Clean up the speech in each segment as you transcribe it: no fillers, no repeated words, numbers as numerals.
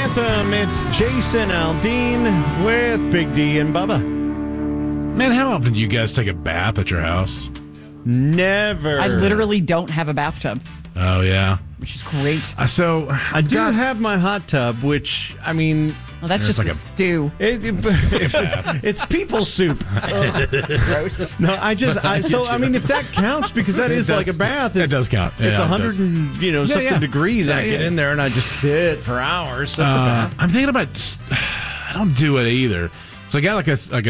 Anthem. It's Jason Aldean with Big D and Bubba. Man, how often do you guys take a bath at your house? Never. I literally don't have a bathtub, Oh, yeah. which is great. So I do have my hot tub, which, I mean, Well, that's There's just like a stew. it's people soup. Gross. No, I mean, if that counts, because that is like a bath. It does count. It's Yeah, it 100 and, something degrees, and I get in there and I just sit for hours. That's a bath. I'm thinking about. I don't do it either. So I got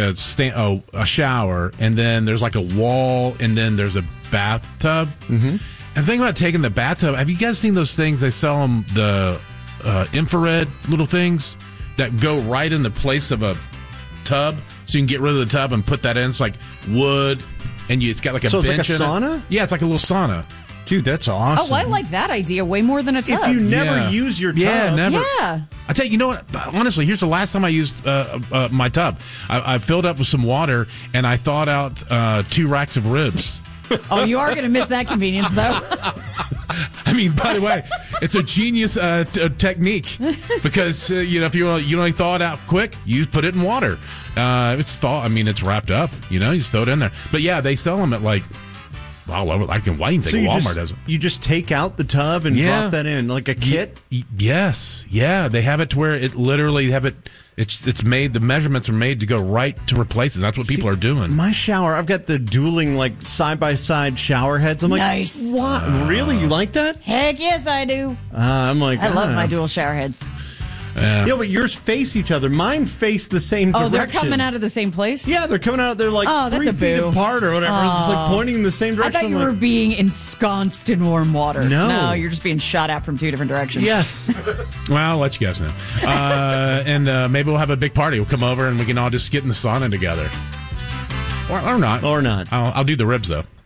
a shower, and then there's like a wall, and then there's a bathtub. Mm-hmm. I'm thinking about taking the bathtub. Have you guys seen those things? They sell them, the infrared little things that go right in the place of a tub, so you can get rid of the tub and put that in. It's like wood, and it's got like a bench. So it's like a sauna? Yeah, it's like a little sauna. Dude, that's awesome. Oh, I like that idea way more than a tub. If you never use your tub. Yeah, never. Yeah. I tell you, you know what? Honestly, here's the last time I used my tub. I filled up with some water, and I thawed out 2 racks of ribs. Oh, you are going to miss that convenience, though. I mean, by the way, it's a genius technique because if you only thaw it out quick, you put it in water. It's thaw. I mean, it's wrapped up. You just throw it in there. But yeah, they sell them at like all over. I can think Walmart does it. You just take out the tub and drop that in like a kit. Yes, yeah, they have it to where it literally have it. It's made. The measurements are made to go right to replace it. That's what people are doing. My shower, I've got the dueling side by side shower heads. I'm like, nice. What? Really? You like that? Heck yes, I do. I'm like, I love my dual shower heads. Yeah, but yours face each other. Mine face the same direction. Oh, they're coming out of the same place? Yeah, they're coming out. They're like 3 feet apart or whatever. It's like pointing in the same direction. I thought you were being ensconced in warm water. No, you're just being shot at from 2 different directions. Yes. Well, I'll let you guys know. And maybe we'll have a big party. We'll come over and we can all just get in the sauna together. Or not. Or not. I'll do the ribs, though.